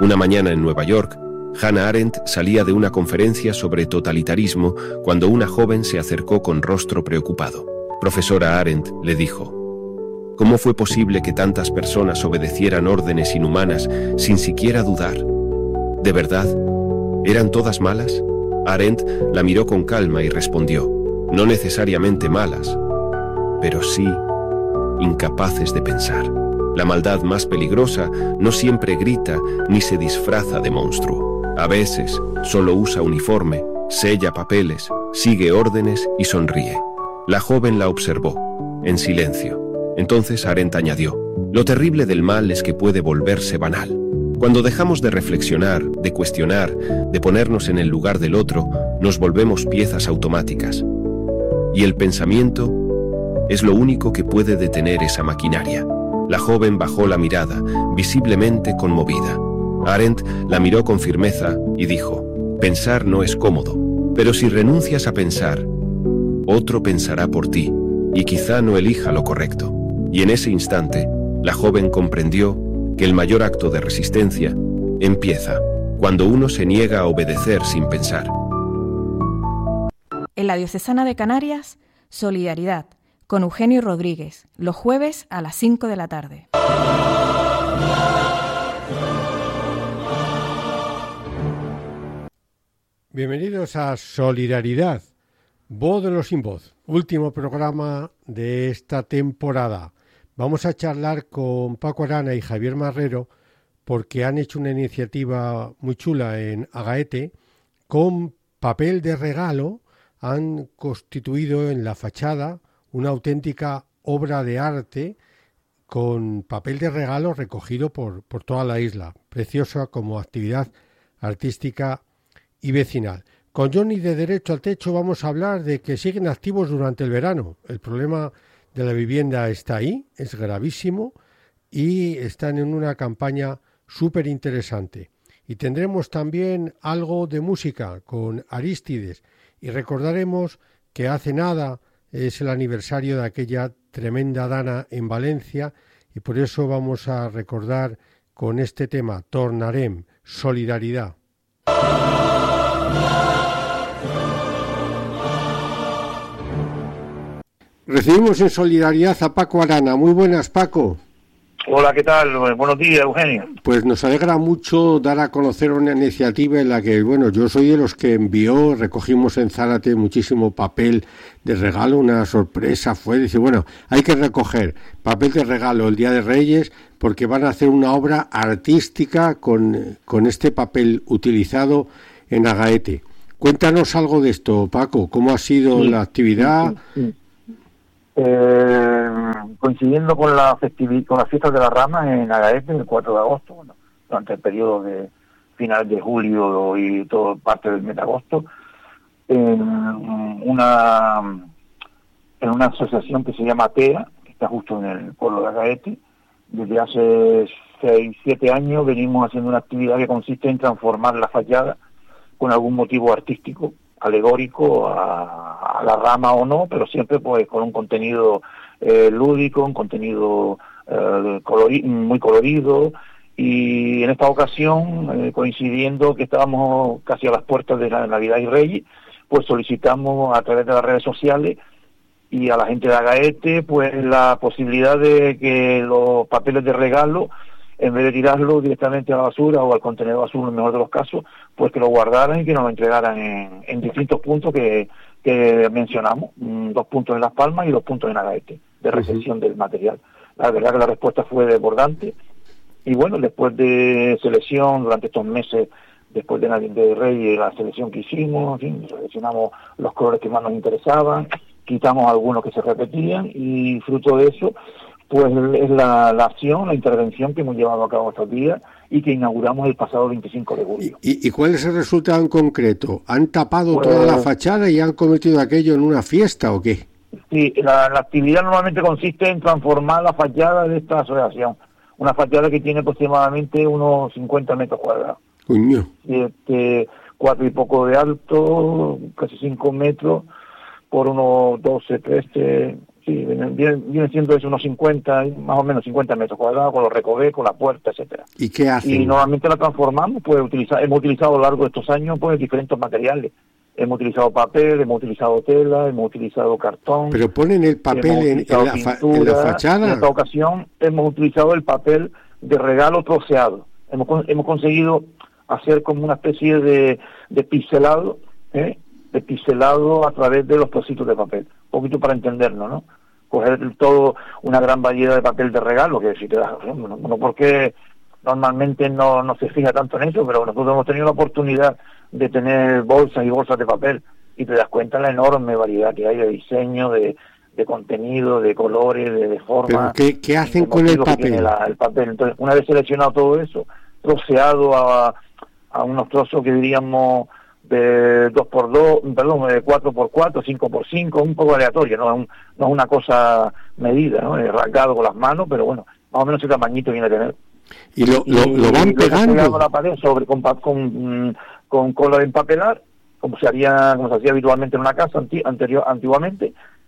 Una mañana en Nueva York, Hannah Arendt salía de una conferencia sobre totalitarismo cuando una joven se acercó con rostro preocupado. Profesora Arendt, le dijo, ¿cómo fue posible que tantas personas obedecieran órdenes inhumanas sin siquiera dudar? ¿De verdad? ¿Eran todas malas? Arendt la miró con calma y respondió, no necesariamente malas, pero sí incapaces de pensar. La maldad más peligrosa no siempre grita ni se disfraza de monstruo. A veces solo usa uniforme, sella papeles, sigue órdenes y sonríe. La joven la observó, en silencio. Entonces Arendt añadió, lo terrible del mal es que puede volverse banal. Cuando dejamos de reflexionar, de cuestionar, de ponernos en el lugar del otro, nos volvemos piezas automáticas. Y el pensamiento es lo único que puede detener esa maquinaria. La joven bajó la mirada, visiblemente conmovida. Arendt la miró con firmeza y dijo, pensar no es cómodo, pero si renuncias a pensar, otro pensará por ti, y quizá no elija lo correcto. Y en ese instante, la joven comprendió que el mayor acto de resistencia empieza cuando uno se niega a obedecer sin pensar. En la Diocesana de Canarias, Solidaridad, con Eugenio Rodríguez, los jueves a las 5 de la tarde. Bienvenidos a Solidaridad, voz de los sin voz, último programa de esta temporada. Vamos a charlar con Paco Arana y Javier Marrero porque han hecho una iniciativa muy chula en Agaete. Con papel de regalo han constituido en la fachada una auténtica obra de arte con papel de regalo recogido por toda la isla, preciosa como actividad artística y vecinal. Con Johnny de Derecho al Techo vamos a hablar de que siguen activos durante el verano. El problema de la vivienda está ahí, es gravísimo y están en una campaña súper interesante. Y tendremos también algo de música con Arístides y recordaremos que hace nada es el aniversario de aquella tremenda dana en Valencia y por eso vamos a recordar con este tema, Tornarem, Solidaridad. Recibimos en Solidaridad a Paco Arana. Muy buenas, Paco. Hola, ¿qué tal? Buenos días, Eugenio. Pues nos alegra mucho dar a conocer una iniciativa en la que, bueno, yo soy de los que recogimos en Zárate muchísimo papel de regalo, una sorpresa fue, dice, bueno, hay que recoger papel de regalo el Día de Reyes porque van a hacer una obra artística con este papel utilizado en Agaete. Cuéntanos algo de esto, Paco, ¿cómo ha sido la actividad? Coincidiendo con la con las fiestas de la rama en Agaete el 4 de agosto, bueno, durante el periodo de finales de julio y toda parte del mes de agosto, en una asociación que se llama TEA, que está justo en el pueblo de Agaete. Desde hace 6-7 años venimos haciendo una actividad que consiste en transformar la fachada con algún motivo artístico, alegórico a la rama o no, pero siempre pues con un contenido lúdico, un contenido muy colorido. Y en esta ocasión, coincidiendo que estábamos casi a las puertas de la Navidad y Reyes, pues solicitamos a través de las redes sociales y a la gente de Agaete pues la posibilidad de que los papeles de regalo, en vez de tirarlo directamente a la basura o al contenedor azul, en el mejor de los casos, pues que lo guardaran y que nos lo entregaran en distintos puntos que mencionamos, 2 puntos en Las Palmas y 2 puntos en Agaete, de recepción del material. La verdad que la respuesta fue desbordante y bueno, después de selección, durante estos meses, después de Reyes, la selección que hicimos, en fin, seleccionamos los colores que más nos interesaban, quitamos algunos que se repetían y fruto de eso pues es la acción, la intervención que hemos llevado a cabo estos días y que inauguramos el pasado 25 de julio. ¿Y cuál es el resultado en concreto? ¿Han tapado toda la fachada y han convertido aquello en una fiesta o qué? Sí, la actividad normalmente consiste en transformar la fachada de esta asociación. Una fachada que tiene aproximadamente unos 50 metros cuadrados. Coño. 4 y poco de alto, casi 5 metros, por unos 12, 13... Sí, viene siendo eso unos 50, más o menos 50 metros cuadrados, con los recovecos, la puerta, etcétera. ¿Y qué hacen? Y normalmente la transformamos, pues hemos utilizado a lo largo de estos años pues diferentes materiales. Hemos utilizado papel, hemos utilizado tela, hemos utilizado cartón. Pero ponen el papel en la fachada. En esta ocasión hemos utilizado el papel de regalo troceado. Hemos conseguido hacer como una especie de pixelado, de pixelado a través de los trocitos de papel. Un poquito para entendernos, ¿no? Coger todo, una gran variedad de papel de regalo, que si te das, no porque normalmente no se fija tanto en eso, pero nosotros hemos tenido la oportunidad de tener bolsas y bolsas de papel, y te das cuenta de la enorme variedad que hay de diseño, de contenido, de colores, de forma. ¿Pero qué hacen con el papel? El papel. Entonces, una vez seleccionado todo eso, troceado a unos trozos que diríamos de 2x2, perdón, de 4x4, 5x5, un poco aleatorio, no es una cosa medida, ¿no? Es rasgado con las manos, pero bueno, más o menos ese tamañito viene a tener. Y lo van pegando a la pared con cola de empapelar, como se hacía habitualmente en una casa antiguamente,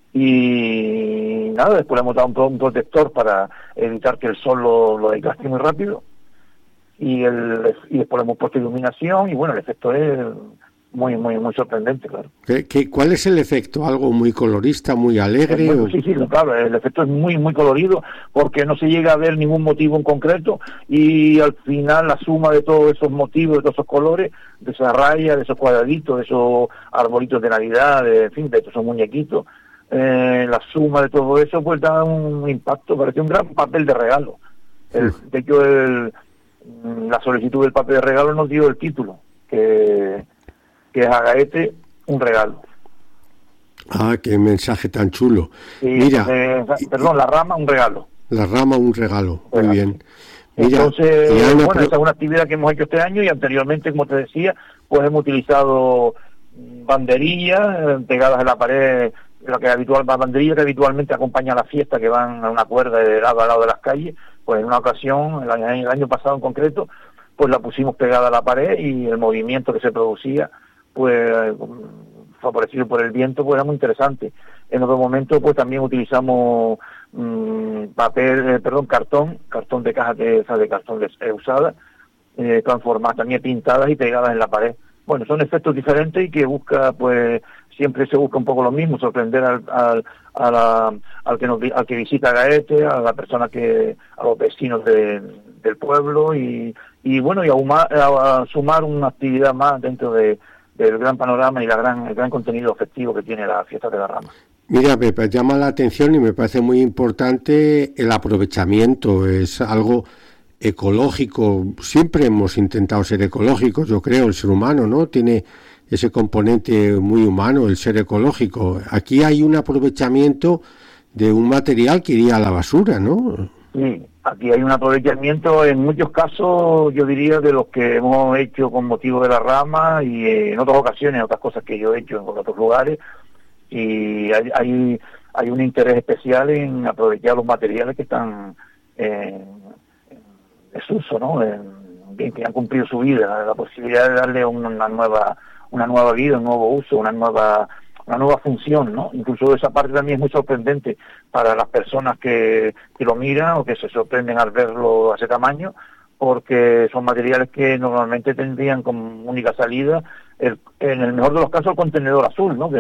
y nada, después le hemos dado un protector para evitar que el sol lo desgaste muy rápido, y después le hemos puesto iluminación, y bueno, el efecto es muy sorprendente, claro. ¿Cuál es el efecto? ¿Algo muy colorista, muy alegre? Sí, claro, el efecto es muy colorido, porque no se llega a ver ningún motivo en concreto, y al final la suma de todos esos motivos, de todos esos colores, de esas rayas, de esos cuadraditos, de esos arbolitos de Navidad, en fin, de esos muñequitos, la suma de todo eso pues da un impacto, parece un gran papel de regalo. De hecho, la solicitud del papel de regalo nos dio el título, que es a Gaete un regalo. Ah, qué mensaje tan chulo. Sí, mira, la rama un regalo. La rama un regalo, muy bien. Mira, entonces, esa es una actividad que hemos hecho este año, y anteriormente, como te decía, pues hemos utilizado banderillas pegadas en la pared, banderillas que habitualmente acompañan a la fiesta, que van a una cuerda de lado a lado de las calles. Pues en una ocasión, el año pasado en concreto, pues la pusimos pegada a la pared, y el movimiento que se producía, pues favorecido por el viento, pues era muy interesante. En otro momento pues también utilizamos cartón de cajas de cartón usada, transformadas, también pintadas y pegadas en la pared. Bueno, son efectos diferentes, y que siempre se busca un poco lo mismo, sorprender al que visita Gaete, a la persona a los vecinos del pueblo, y a sumar una actividad más dentro del gran panorama y el gran contenido afectivo que tiene la fiesta de la rama. Mira, me llama la atención y me parece muy importante el aprovechamiento. Es algo ecológico. Siempre hemos intentado ser ecológicos, yo creo, el ser humano, ¿no? Tiene ese componente muy humano, el ser ecológico. Aquí hay un aprovechamiento de un material que iría a la basura, ¿no? Sí, aquí hay un aprovechamiento, en muchos casos, yo diría, de los que hemos hecho con motivo de la rama, y en otras ocasiones, otras cosas que yo he hecho en otros lugares, y hay un interés especial en aprovechar los materiales que están en desuso, ¿no? Que han cumplido su vida, la posibilidad de darle una nueva vida, un nuevo uso, una nueva función, ¿no? Incluso esa parte también es muy sorprendente para las personas que lo miran, o que se sorprenden al verlo a ese tamaño, porque son materiales que normalmente tendrían como única salida, en el mejor de los casos, el contenedor azul, ¿no? Que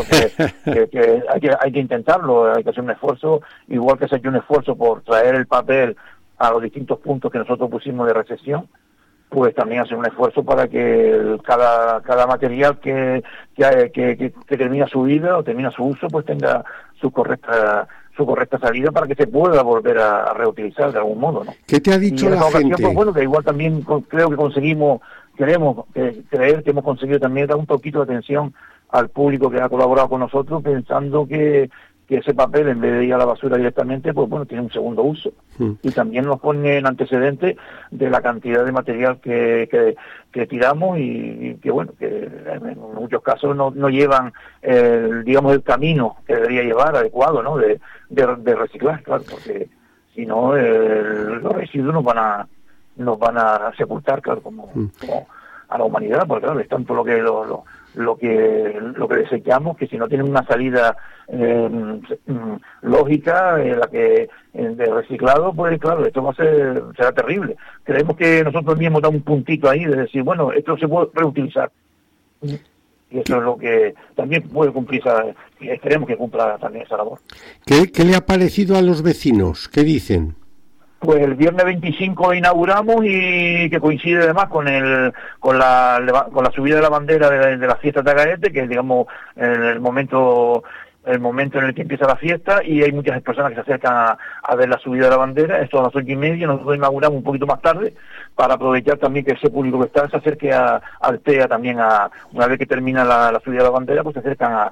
hay que intentarlo, hay que hacer un esfuerzo, igual que se ha hecho un esfuerzo por traer el papel a los distintos puntos que nosotros pusimos de recepción, pues también hacer un esfuerzo para que cada material que termina su vida o termina su uso, pues tenga su correcta salida, para que se pueda volver a reutilizar de algún modo, ¿no? ¿Qué te ha dicho la gente? Pues bueno, que igual también creo que queremos creer que hemos conseguido también dar un poquito de atención al público que ha colaborado con nosotros, pensando que ese papel, en vez de ir a la basura directamente, pues bueno, tiene un segundo uso. Y también nos pone en antecedente de la cantidad de material que tiramos, y que bueno, que en muchos casos no llevan el camino que debería llevar adecuado, ¿no? De reciclar, claro, porque si no los residuos nos van a sepultar, claro, como a la humanidad, porque claro, es tanto lo lo que desechamos, que si no tienen una salida lógica, la que de reciclado, pues claro, esto será terrible. Creemos que nosotros mismos damos un puntito ahí de decir, bueno, esto se puede reutilizar. Y eso es lo que también puede cumplir, esperemos que cumpla también esa labor. ¿Qué le ha parecido a los vecinos? ¿Qué dicen? Pues el viernes 25 inauguramos, y que coincide además con la subida de la bandera de la fiesta de Agaete, que es, digamos, el momento en el que empieza la fiesta, y hay muchas personas que se acercan a ver la subida de la bandera. Esto a las 8:30, nosotros inauguramos un poquito más tarde, para aprovechar también que ese público que está se acerque al TEA también, una vez que termina la subida de la bandera, pues se acercan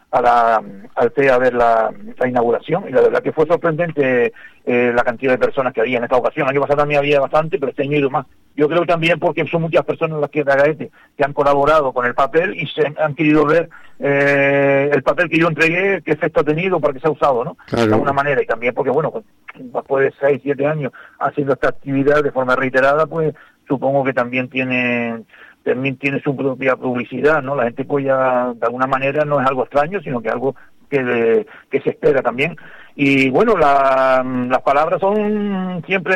al TEA a ver la inauguración, y la verdad que fue sorprendente la cantidad de personas que había en esta ocasión. El año pasado también había bastante, pero este año ha ido más. Yo creo también porque son muchas personas las que de Agaete que han colaborado con el papel y se han querido ver el papel que yo entregué, qué efecto ha tenido, para que se ha usado, ¿no? Claro. De alguna manera, y también porque, bueno, pues, después de 6, 7 años haciendo esta actividad de forma reiterada, pues supongo que también tiene su propia publicidad, ¿no? La gente, pues, ya de alguna manera no es algo extraño, sino que algo que se espera también. Y bueno, las palabras son siempre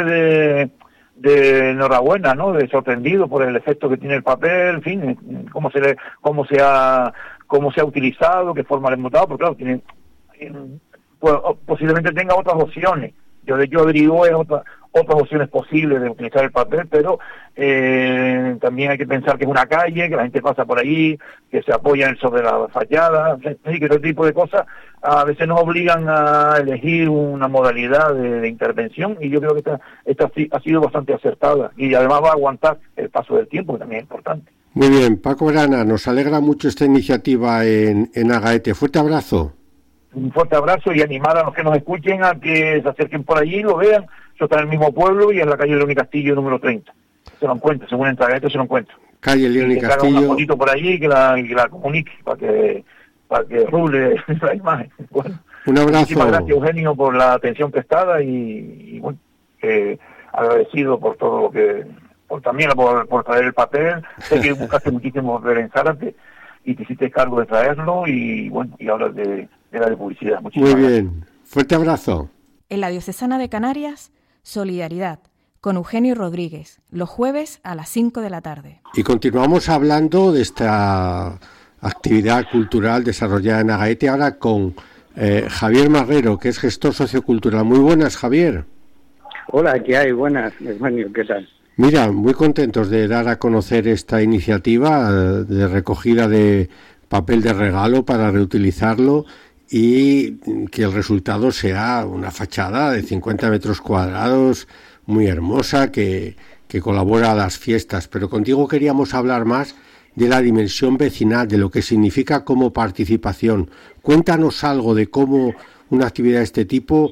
de enhorabuena, ¿no? De sorprendido por el efecto que tiene el papel, en fin, cómo se ha utilizado, qué forma le hemos dado, porque claro, pues, posiblemente tenga otras opciones. Yo averigué otras opciones posibles de utilizar el papel, pero también hay que pensar que es una calle, que la gente pasa por ahí, que se apoyan sobre la fachada, y que todo tipo de cosas a veces nos obligan a elegir una modalidad de intervención, y yo creo que esta ha sido bastante acertada, y además va a aguantar el paso del tiempo, que también es importante. Muy bien, Paco Arana, nos alegra mucho esta iniciativa en Agaete. Fuerte abrazo. Un fuerte abrazo, y animar a los que nos escuchen a que se acerquen por allí y lo vean. Eso está en el mismo pueblo y en la calle León y Castillo número 30. Se lo encuentra, según entra Agaete se lo encuentra. Calle León y Castillo. Que haga una fotito por allí y que la comunique para que rule la imagen. Bueno, un abrazo. Muchísimas gracias, Eugenio, por la atención prestada, y bueno, agradecido por todo lo que, también por traer el papel. Sé que buscaste muchísimo ver en Zárate y te hiciste cargo de traerlo, y bueno, y ahora de la de publicidad. Muchísimas Muy bien, gracias. fuerte abrazo. En la Diocesana de Canarias, Solidaridad, con Eugenio Rodríguez, los jueves a las 5 de la tarde. Y continuamos hablando de esta actividad cultural desarrollada en Agaete, ahora con Javier Marrero, que es gestor sociocultural. Muy buenas, Javier. Hola, ¿qué hay? Buenas, Eugenio, ¿qué tal? Mira, muy contentos de dar a conocer esta iniciativa de recogida de papel de regalo para reutilizarlo, y que el resultado sea una fachada de 50 metros cuadrados muy hermosa que colabora a las fiestas. Pero contigo queríamos hablar más de la dimensión vecinal, de lo que significa como participación. Cuéntanos algo de cómo una actividad de este tipo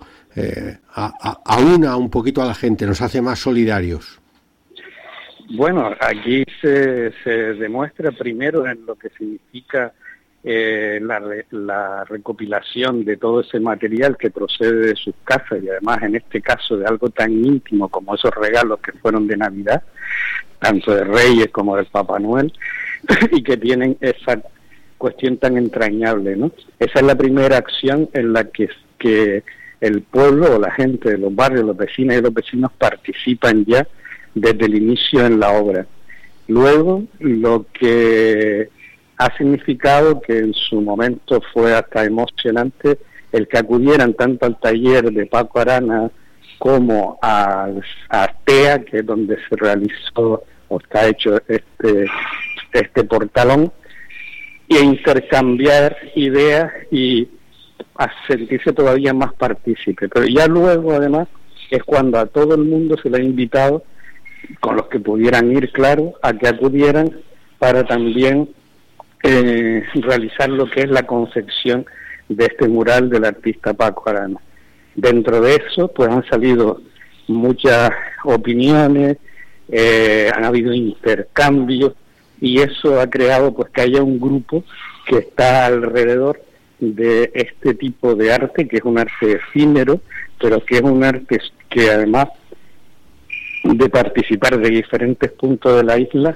aúna un poquito a la gente, nos hace más solidarios. Bueno, aquí se demuestra primero en lo que significa la recopilación de todo ese material que procede de sus casas, y además en este caso de algo tan íntimo como esos regalos que fueron de Navidad, tanto de Reyes como del Papá Noel, y que tienen esa cuestión tan entrañable, ¿no? Esa es la primera acción en la que el pueblo o la gente de los barrios, los vecinos y los vecinos participan ya desde el inicio en la obra. Luego, lo que ha significado que en su momento fue hasta emocionante el que acudieran tanto al taller de Paco Arana como a TEA, que es donde se realizó o está hecho este portalón, e intercambiar ideas y a sentirse todavía más partícipe. Pero ya luego, además, es cuando a todo el mundo se le ha invitado, con los que pudieran ir, claro, a que acudieran para también realizar lo que es la concepción de este mural del artista Paco Arana. Dentro de eso, pues han salido muchas opiniones, han habido intercambios, y eso ha creado pues que haya un grupo que está alrededor de este tipo de arte, que es un arte efímero, pero que es un arte que además de participar de diferentes puntos de la isla,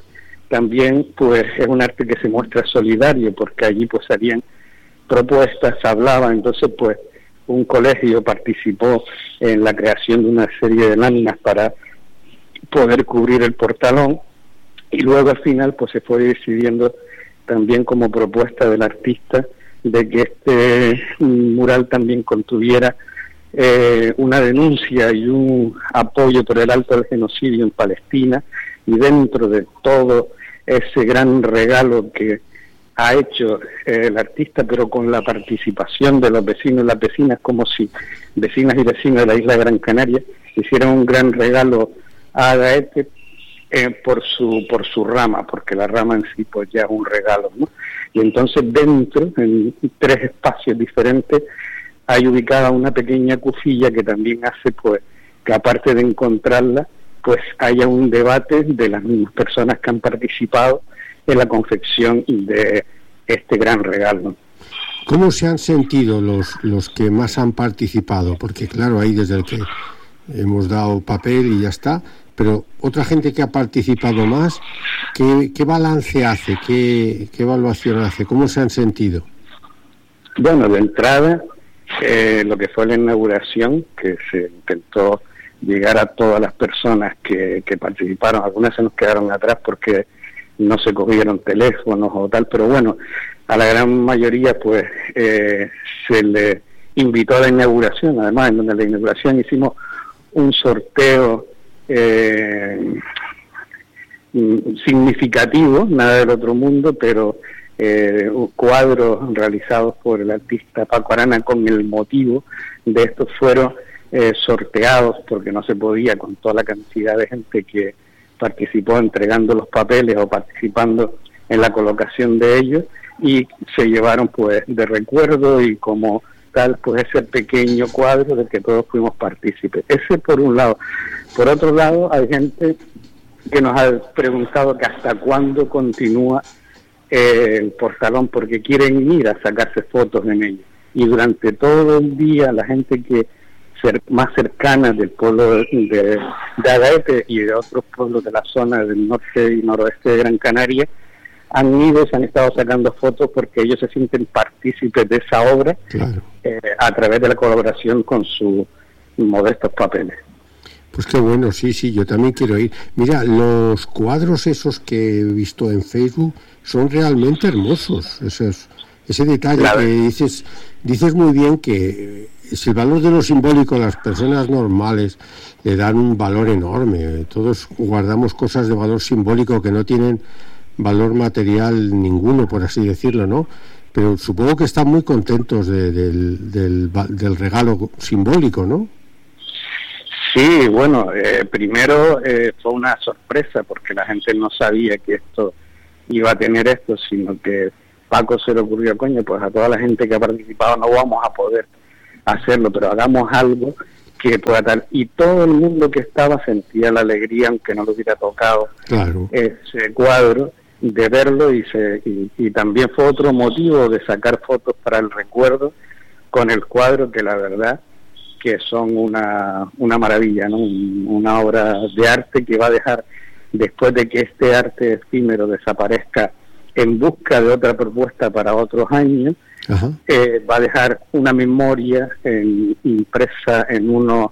también pues es un arte que se muestra solidario, porque allí pues salían propuestas, se hablaba, entonces pues un colegio participó en la creación de una serie de láminas para poder cubrir el portalón, y luego al final pues se fue decidiendo también como propuesta del artista de que este mural también contuviera una denuncia y un apoyo por el alto del genocidio en Palestina, y dentro de todo ese gran regalo que ha hecho el artista, pero con la participación de los vecinos y las vecinas, como si vecinas y vecinos de la isla de Gran Canaria hicieran un gran regalo a Agaete por su rama, porque la rama en sí pues ya es un regalo, ¿no? Y entonces dentro, en 3 espacios diferentes, hay ubicada una pequeña cufilla que también hace pues que, aparte de encontrarla, pues haya un debate de las mismas personas que han participado en la confección de este gran regalo. ¿Cómo se han sentido los que más han participado? Porque claro, ahí desde el que hemos dado papel y ya está, pero otra gente que ha participado más, ¿qué balance hace? ¿Qué evaluación hace? ¿Cómo se han sentido? Bueno, de entrada, lo que fue la inauguración, que se intentó llegar a todas las personas que participaron. Algunas se nos quedaron atrás porque no se cogieron teléfonos o tal, pero bueno, a la gran mayoría pues se le invitó a la inauguración. Además, en donde la inauguración hicimos un sorteo significativo, nada del otro mundo, pero cuadros realizados por el artista Paco Arana con el motivo de estos fueron sorteados, porque no se podía con toda la cantidad de gente que participó entregando los papeles o participando en la colocación de ellos, y se llevaron pues de recuerdo y como tal pues ese pequeño cuadro del que todos fuimos partícipes. Ese por un lado. Por otro lado, hay gente que nos ha preguntado que hasta cuándo continúa el portalón, porque quieren ir a sacarse fotos en ello, y durante todo el día la gente que más cercana del pueblo de Agaete y de otros pueblos de la zona del norte y noroeste de Gran Canaria han ido y se han estado sacando fotos, porque ellos se sienten partícipes de esa obra, claro, a través de la colaboración con sus modestos papeles. Pues qué bueno, sí, yo también quiero ir. Mira, los cuadros esos que he visto en Facebook son realmente hermosos. Ese detalle, claro, que dices muy bien, que es el valor de lo simbólico. A las personas normales le dan un valor enorme. Todos guardamos cosas de valor simbólico que no tienen valor material ninguno, por así decirlo, ¿no? Pero supongo que están muy contentos del regalo simbólico, ¿no? Sí, bueno, primero fue una sorpresa, porque la gente no sabía que esto iba a tener esto, sino que Paco se le ocurrió, coño, pues a toda la gente que ha participado no vamos a poder hacerlo, pero hagamos algo que pueda tal. Y todo el mundo que estaba sentía la alegría, aunque no lo hubiera tocado, claro, ese cuadro, de verlo, y también fue otro motivo de sacar fotos para el recuerdo con el cuadro, que la verdad que son una maravilla, ¿no? Una obra de arte que va a dejar, después de que este arte efímero desaparezca en busca de otra propuesta para otros años, va a dejar una memoria impresa en unos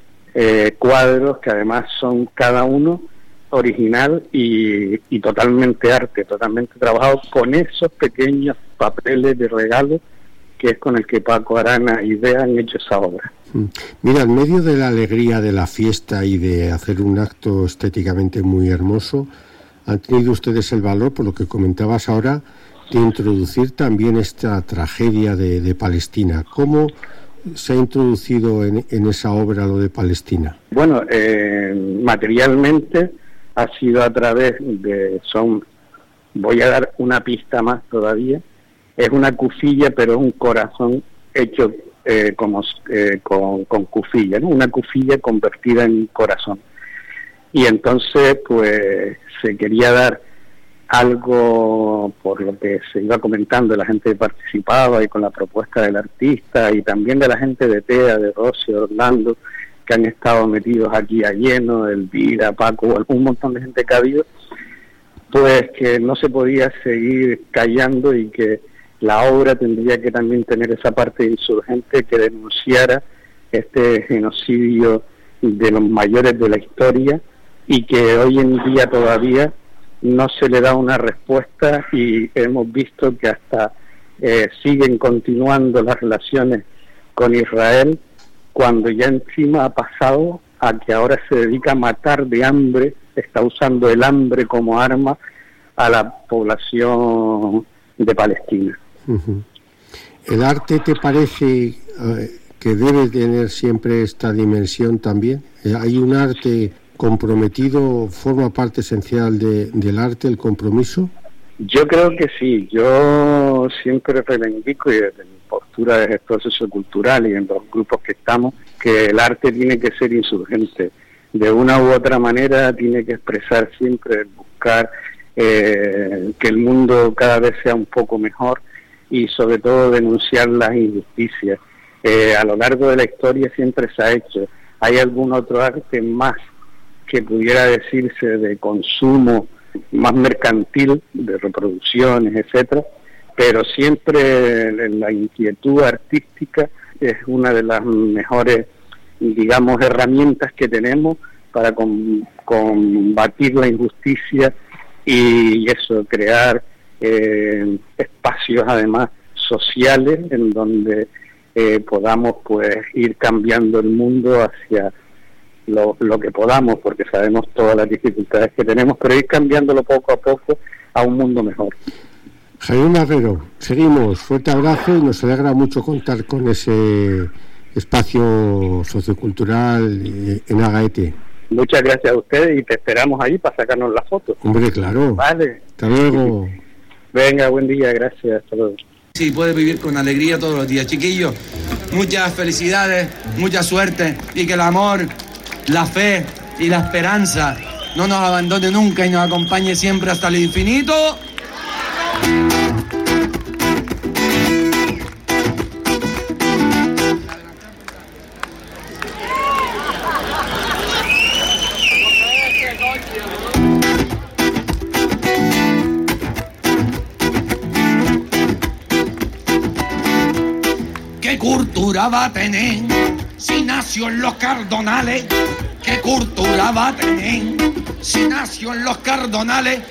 cuadros que además son cada uno original y totalmente arte, totalmente trabajado con esos pequeños papeles de regalo, que es con el que Paco Arana y Bea han hecho esa obra. Mira, en medio de la alegría de la fiesta y de hacer un acto estéticamente muy hermoso, han tenido ustedes el valor, por lo que comentabas ahora, de introducir también esta tragedia de Palestina. ¿Cómo se ha introducido en esa obra lo de Palestina? Bueno, materialmente ha sido a través de... voy a dar una pista más todavía. Es una cufilla, pero es un corazón hecho con cufilla, ¿no? Una cufilla convertida en corazón. Y entonces, pues, se quería dar algo, por lo que se iba comentando, la gente que participaba y con la propuesta del artista, y también de la gente de TEA, de Rossi, de Orlando, que han estado metidos aquí a lleno, Elvira, Paco, un montón de gente que ha habido, pues que no se podía seguir callando y que la obra tendría que también tener esa parte insurgente que denunciara este genocidio de los mayores de la historia y que hoy en día todavía no se le da una respuesta, y hemos visto que hasta siguen continuando las relaciones con Israel, cuando ya encima ha pasado a que ahora se dedica a matar de hambre, está usando el hambre como arma a la población de Palestina. Uh-huh. ¿El arte te parece que debe tener siempre esta dimensión también? ¿Hay un arte comprometido, forma parte esencial del arte, el compromiso? Yo creo que sí. Yo siempre reivindico, y desde mi postura de gestor sociocultural y en los grupos que estamos, que el arte tiene que ser insurgente. De una u otra manera tiene que expresar siempre, buscar que el mundo cada vez sea un poco mejor y sobre todo denunciar las injusticias. A lo largo de la historia siempre se ha hecho. ¿Hay algún otro arte más que pudiera decirse de consumo, más mercantil, de reproducciones, etcétera? Pero siempre la inquietud artística es una de las mejores, digamos, herramientas que tenemos para combatir la injusticia y eso, crear espacios además sociales en donde podamos pues ir cambiando el mundo hacia lo que podamos, porque sabemos todas las dificultades que tenemos, pero ir cambiándolo poco a poco a un mundo mejor. Javier Marrero, seguimos, fuerte abrazo, y nos alegra mucho contar con ese espacio sociocultural en Agaete. Muchas gracias a ustedes y te esperamos ahí para sacarnos las fotos. Hombre, claro. Vale. Hasta luego. Venga, buen día, gracias. Hasta luego. Sí, puedes vivir con alegría todos los días. Chiquillos, muchas felicidades, mucha suerte, y que el amor, la fe y la esperanza no nos abandone nunca y nos acompañe siempre hasta el infinito. ¿Qué cultura va a tener si nació en los Cardonales? ¿Qué cultura va a tener si nació en los Cardonales?